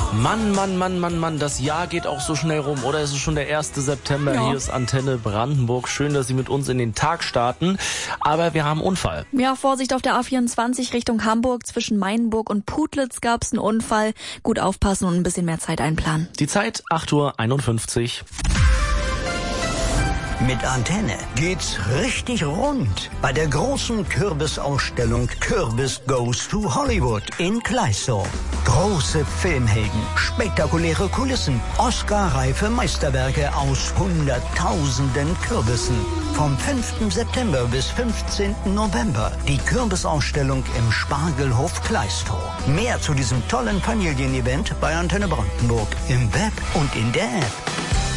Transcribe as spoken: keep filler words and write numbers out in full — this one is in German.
Mann, Mann, Mann, Mann, Mann, das Jahr geht auch so schnell rum, oder? Es ist schon der erste September, ja. Hier ist Antenne Brandenburg. Schön, dass Sie mit uns in den Tag starten, aber wir haben einen Unfall. Ja, Vorsicht auf der A vierundzwanzig Richtung Hamburg. Zwischen Mainburg und Putlitz gab es einen Unfall. Gut aufpassen und ein bisschen mehr Zeit einplanen. Die Zeit acht Uhr einundfünfzig. Mit Antenne geht's richtig rund bei der großen Kürbisausstellung Kürbis Goes to Hollywood in Kleißow. Große Filmhelden, spektakuläre Kulissen, Oscar-reife Meisterwerke aus Hunderttausenden Kürbissen. Vom fünften September bis fünfzehnten November die Kürbisausstellung im Spargelhof Kleißow. Mehr zu diesem tollen Familienevent bei Antenne Brandenburg im Web und in der App.